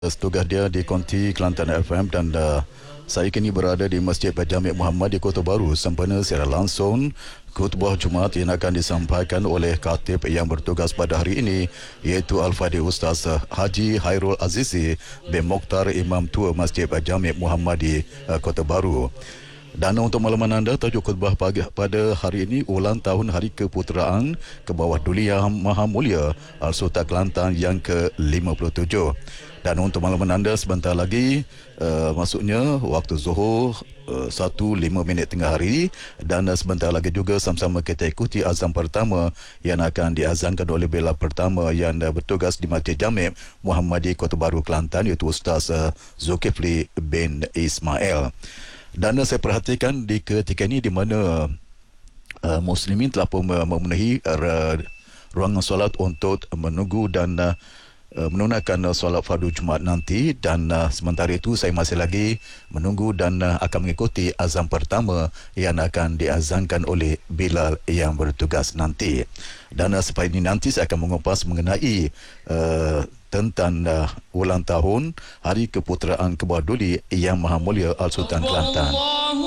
Tugas dia di Konti Kelantan FM dan saya kini berada di Masjid Jami' Muhammad di Kota Baru sempena secara langsung khutbah Jumaat yang akan disampaikan oleh khatib yang bertugas pada hari ini iaitu Al-Fadhil Ustaz Haji Hairul Azizi bin Mokhtar Imam Tua Masjid Jami' Muhammad di Kota Baru. Dan untuk makluman anda, tajuk khutbah pada hari ini ulang tahun Hari Keputeraan ke bawah Duli Yang Maha Mulia Al-Sultan Kelantan yang ke-57. Dan untuk makluman anda, sebentar lagi maksudnya waktu Zuhur 1:05 tengah hari, dan sebentar lagi juga sama-sama kita ikuti azan pertama yang akan diazankan oleh bela pertama yang bertugas di Masjid Jami' Muhammadi Kota Baru Kelantan iaitu Ustaz Zulkifli bin Ismail. Dan saya perhatikan di ketika ini di mana muslimin telah pun memenuhi ruangan solat untuk menunggu dan menunaikan solat fardu Jumaat nanti, dan sementara itu saya masih lagi menunggu dan akan mengikuti azan pertama yang akan diazankan oleh Bilal yang bertugas nanti. Dan selepas ini nanti saya akan mengupas mengenai tentang ulang tahun Hari Keputeraan ke bawah Duli Yang Maha Mulia Al-Sultan Kelantan.